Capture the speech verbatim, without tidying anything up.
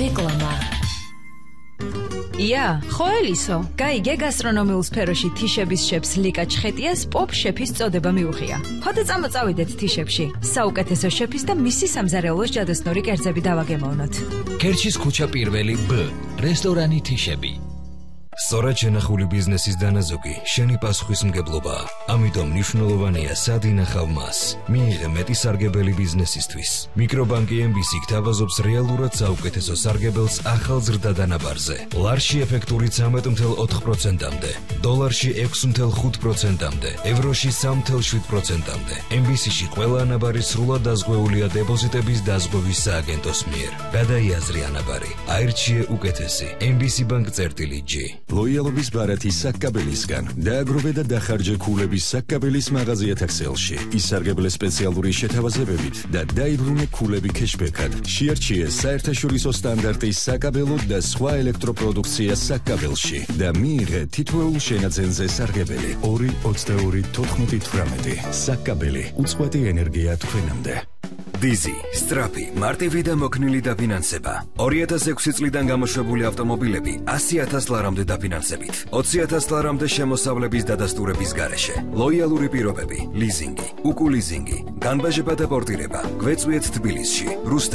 რეკლამა. ია, ხო ელისო, გაიგე გასტრონომიულ სფეროში თიშების შეფს ლიკა ჩხეტიას პოპ შეფის წოდება მიუღია. ხოდა წამოწავიდეთ თიშებში. საუკეთესო შეფის და მისი სამზარეულოს ჯადოსნური კერძები დავაგემოვნოთ. კერჩის ქუჩა პირველი B, რესტორანი თიშები. სწორად შენახული ბიზნესის დანაზოგი შენი პასუხისმგებლობაა. ამიტომ მნიშვნელოვანია სად ინახავ მას. მიიღე მეტი სარგებელი ბიზნესისთვის. მიკრობანკი ემ ბი სი გთავაზობს რეალურად საუკეთესო სარგებელს ახალ ზრდა დანაბარზე. ლარში ეფექტური ცამეტ ათი პროცენტამდე, დოლარში ექვსი ხუთი პროცენტამდე, ევროში სამი შვიდ პროცენტამდე. ემ ბი სი-ში ყველა ანაბარი სრულად დაზღვეულია დეპოზიტების დაზღვევის სააგენტოს მიერ. გადაიაზრი ანაბარი. აირჩიე უკეთესი. ემ ბი სი ბანკ წერტილი ჯი. ლოიალობის ბარათი საკკაბელისგან დააგროვე და დახარჯე ქულების საკკაბელის მაღაზიათა ქსელში. ისარგებლე სპეციალური შეთავაზებებით და დაიბრუნე ქულები ქეშბექად. შეარჩიე საერთაშორისო სტანდარტის საკაბელო და სხვა ელექტროპროდუქცია საკკაბელში და მიიღე თითოეულ შენაძენზე სარგებელი. ორი ოცდაორი თოთხმეტი თვრამეტი. საკკაბელი უწყვეტი ენერგია თქვენამდე. დიზი, სტრაფი, მარტივი და მოქნილი დაფინანსება. ორი ათას ექვსი წლიდან გამოშვებული ავტომობილები ასი ათას ლარამდე დაფინანსებით. ოცი ათას ლარამდე შემოსავლების დადასტურების გარეშე. ლოიალური პირობები, ლიზინგი, უკულიზინგი, განბაჟება და პორტირება. გვეწვიეთ თბილისში.